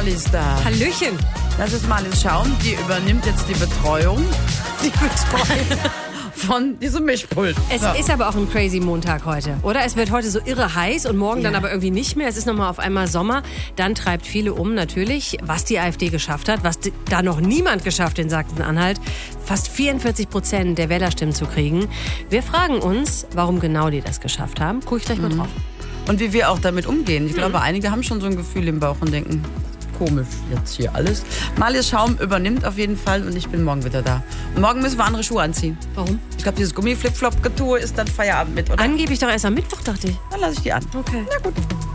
Marlies da. Hallöchen. Das ist Marlies Schaum, die übernimmt jetzt die Betreuung von diesem Mischpult. Es ist aber auch ein crazy Montag heute, oder? Es wird heute so irre heiß und morgen dann aber irgendwie nicht mehr. Es ist nochmal auf einmal Sommer. Dann treibt viele um natürlich, was die AfD geschafft hat, was da noch niemand geschafft in Sachsen-Anhalt, fast 44% der Wählerstimmen zu kriegen. Wir fragen uns, warum genau die das geschafft haben. Guck ich gleich mal drauf. Und wie wir auch damit umgehen. Ich glaube, einige haben schon so ein Gefühl im Bauch und denken, komisch jetzt hier alles. Marlies Schaum übernimmt auf jeden Fall und ich bin morgen wieder da. Und morgen müssen wir andere Schuhe anziehen. Warum? Ich glaube, dieses Gummiflip-Flop-Getue ist dann Feierabend mit, oder? Angeblich doch erst am Mittwoch, dachte ich. Dann lasse ich die an. Okay. Na gut.